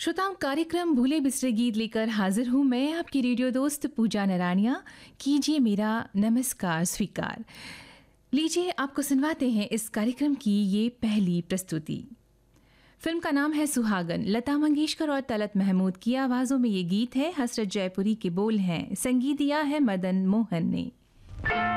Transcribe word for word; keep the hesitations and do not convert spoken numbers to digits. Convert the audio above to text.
श्रोताओं, कार्यक्रम भूले बिसरे गीत लेकर हाजिर हूँ मैं, आपकी रेडियो दोस्त पूजा नारायणिया। कीजिए मेरा नमस्कार स्वीकार। लीजिए आपको सुनवाते हैं इस कार्यक्रम की ये पहली प्रस्तुति। फिल्म का नाम है सुहागन। लता मंगेशकर और तलत महमूद की आवाज़ों में ये गीत है। हसरत जयपुरी के बोल हैं, संगीत दिया है मदन मोहन ने।